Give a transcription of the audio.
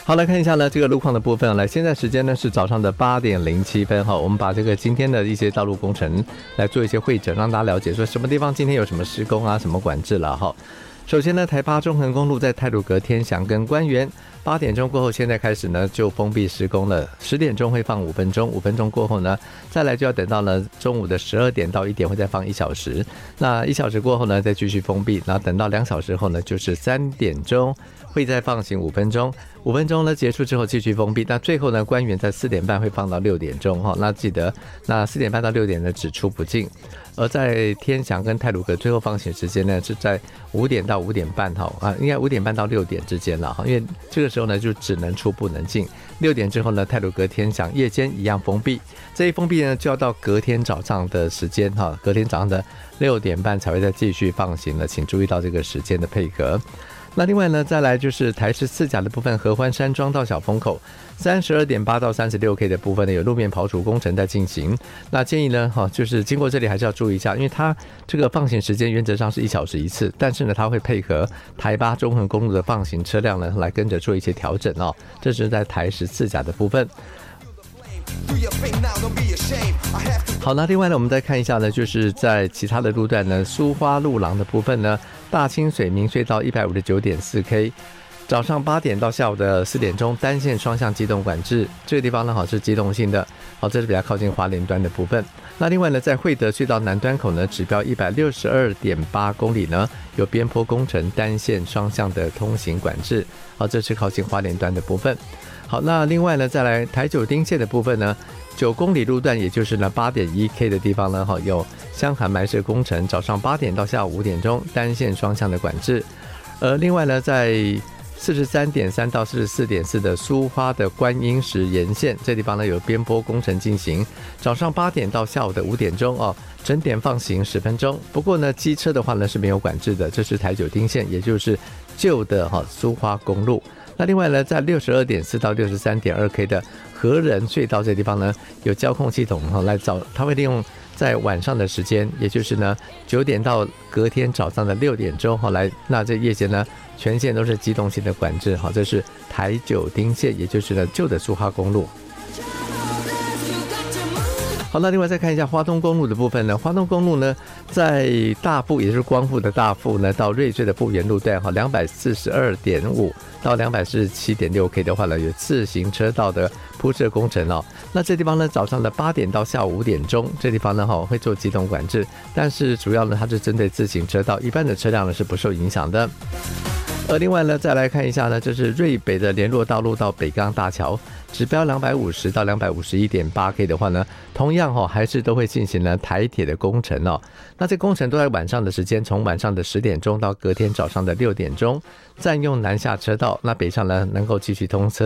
好，来看一下呢这个路况的部分。来，现在时间呢是早上的8点07分哈，我们把这个今天的一些道路工程来做一些会诊，让大家了解说什么地方今天有什么施工啊，什么管制了哈。首先呢，台八中横公路在太鲁阁、天祥跟官园，8点钟过后，现在开始呢就封闭施工了。10点钟会放5分钟，5分钟过后呢，再来就要等到呢中午的12点到1点会再放1小时。那1小时过后呢，再继续封闭，然后等到2小时后呢，就是3点钟会再放行5分钟，5分钟呢结束之后继续封闭。那最后呢，官员在4点半会放到6点钟哈。那记得，那4点半到6点呢只出不进。而在天祥跟太鲁阁最后放行时间呢是在5点到5点半哈应该5点半到6点之间了哈，因为这个时候呢就只能出不能进。6点之后呢，太鲁阁、天祥夜间一样封闭。这一封闭呢就要到隔天早上的时间哈，隔天早上的6点半才会再继续放行了，请注意到这个时间的配合。那另外呢，再来就是台14甲的部分，合欢山庄到小风口32.8到36K 的部分呢，有路面刨除工程在进行。那建议呢，就是经过这里还是要注意一下，因为它这个放行时间原则上是1小时一次，但是呢，它会配合台八中横公路的放行车辆呢，来跟着做一些调整哦。这是在台14甲的部分。好，那另外呢，我们再看一下呢，就是在其他的路段呢，苏花路廊的部分呢，大清水明隧道 159.4K， 早上8点到下午的4点钟，单线双向机动管制，这个地方呢是机动性的，好，这是比较靠近花莲端的部分。那另外呢，在惠德隧道南端口呢，指标 162.8 公里呢，有边坡工程单线双向的通行管制，好，这是靠近花莲端的部分。好，那另外呢，再来台九丁线的部分呢，9公里路段，也就是呢 8.1K 的地方呢，有箱涵埋设工程，早上8点到下午5点钟，单线双向的管制。另外呢，在43.3到44.4的苏花的观音石沿线，这地方呢有边坡工程进行，早上8点到下午的5点钟哦，整点放行10分钟。不过呢，机车的话呢是没有管制的，这是台九丁线，也就是旧的苏花公路。那另外呢，在62.4到63.2K 的和仁隧道这地方呢，有交控系统来找，它会利用在晚上的时间，也就是呢9点到隔天早上的6点钟来，那这夜间呢全线都是机动性的管制，这是台九丁线，也就是呢旧的苏花公路。好，那另外再看一下花东公路的部分呢，花东公路呢在大富，也就是光复的大富呢，到瑞穗的富源路段242.5到247.6K 的话呢，有自行车道的铺设工程哦。那这地方呢，早上的8点到下午5点钟，这地方呢会做机动管制，但是主要呢它是针对自行车道，一般的车辆呢是不受影响的。另外呢，再来看一下呢，这是瑞北的联络道路到北港大桥，指标250到251.8K 的话呢，同样还是都会进行了台铁的工程哦。那这工程都在晚上的时间，从晚上的10点钟到隔天早上的6点钟，占用南下车道，那北上呢能够继续通车。